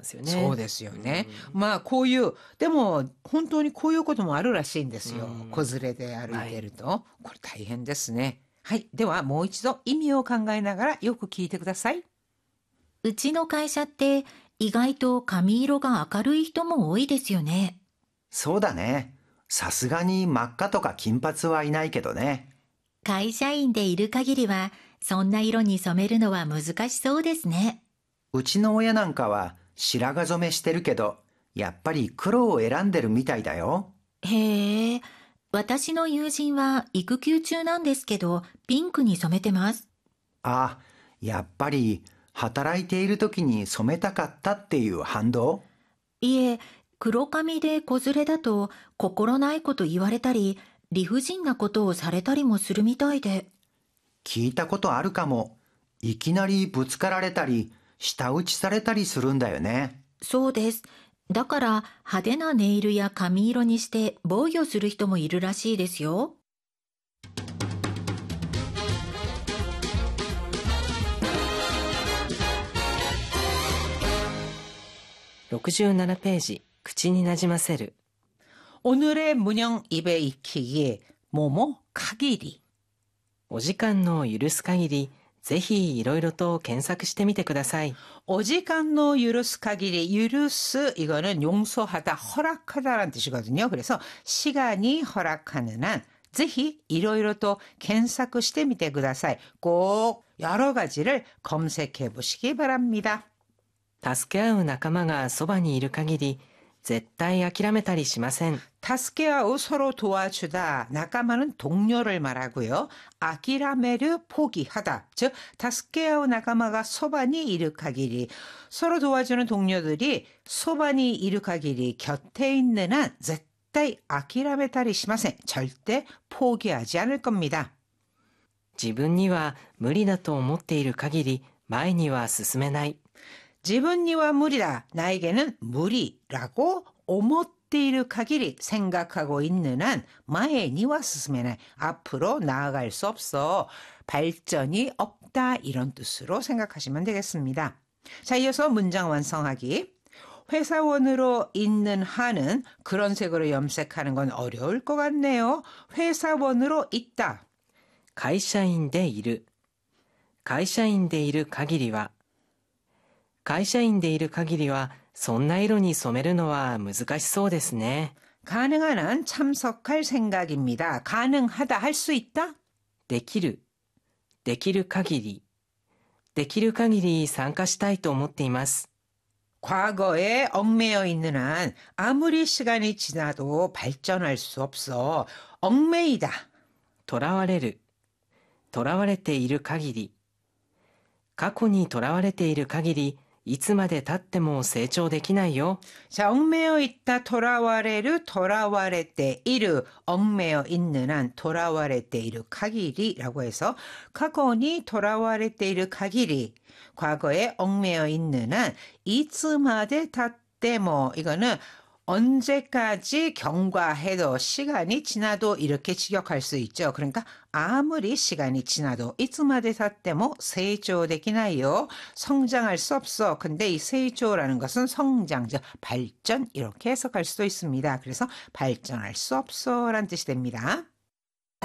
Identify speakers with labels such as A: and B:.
A: ますよね。
B: そうですよね。まあこういう、でも本当にこういうこともあるらしいんですよ。子連れで歩いてると。これ大変ですね。はい。ではもう一度意味を考えながらよく聞いてください。
C: うちの会社って意外と髪色が明るい人も多いですよね。
D: そうだね。さすがに真っ赤とか金髪はいないけどね。
C: 会社員でいる限りはそんな色に染めるのは難しそうですね。
D: うちの親なんかは白髪染めしてるけど、やっぱり黒を選んでるみたいだよ。
C: へえ、私の友人は育休中なんですけどピンクに染めてます。
D: あ、やっぱり働いている時に染めたかったっていう反動？
C: いえ、黒髪で子連れだと心ないこと言われたり理不尽なことをされたりもするみたいで。
D: 聞いたことあるかも。いきなりぶつかられたり、舌打ちされたりするんだよね。
C: そうです。だから派手なネイルや髪色にして防御する人もいるらしいですよ。
A: 67ページ、口になじませる。
B: 오늘의 문형 입에 익히기 뭐뭐 가기리.
A: お時間の許す限り、ぜひいろいろと検索してみてください。
B: 오지간노 유르스 가기리. 유르스 이거는 용서하다, 허락하다라는 뜻이거든요. 그래서 시간이 허락하는 한 제히 이러이러또検索してみてください. 꼭 여러 가지를 검색해 보시기 바랍니다.
A: 助け合う仲間がそばにいる限り、絶対諦めたりしません。
B: 타스케아우 서로 도와주다. 나카마는 동료를 말하고요. 아키라메르 포기하다. 즉 타스케아우 나카마가 소반이 이르카기리. 서로 도와주는 동료들이 소반이 이르카기리 곁에 있는 한絶対 아키라메타리 시마센. 절대 포기하지 않을 겁니다.
A: 自分には無理だと思っている限り、前には進めない。
B: 지분니와 무리다. 나에게는 무리라고 思っている限り 생각하고 있는 한 마에니와 스스메나이. 앞으로 나아갈 수 없어. 발전이 없다. 이런 뜻으로 생각하시면 되겠습니다. 자, 이어서 문장 완성하기. 회사원으로 있는 한은 그런 색으로 염색하는 건 어려울 것 같네요. 회사원으로 있다.
A: 会社員でいる。会社員でいる限りは。会社員でいる限りは、そんな色に染めるのは難しそうですね。
B: 가능한 한 참석할 생각입니다. 가능하다. 할 수 있다?
A: できる。できる限り。できる限り参加したいと思っています。
B: 과거에 얽매여 있는 한 아무리 시간이 지나도 발전할 수 없어. 얽매이다.
A: 囚われる。囚われている限り。過去に囚われている限り、いつまで経っても成長できないよ。
B: 자, 얽매여 있다. 돌아와레르, 돌아와레때 이르. 얽매여 있는 한 돌아와레때 이르 가기리라고 해서 과거니 돌아와레때 이르 가기리. 과거에 얽매여 있는 한 이츠마데 닷때모. 이거는 언제까지 경과해도 시간이 지나도 이렇게 직역할 수 있죠. 그러니까 아무리 시간이 지나도 이츠마데 닷때모 세이조できないよ. 성장할 수 없어. 근데 이 세이조라는 것은 성장, 즉 발전 이렇게 해석할 수도 있습니다. 그래서 발전할 수 없어라는 뜻이 됩니다.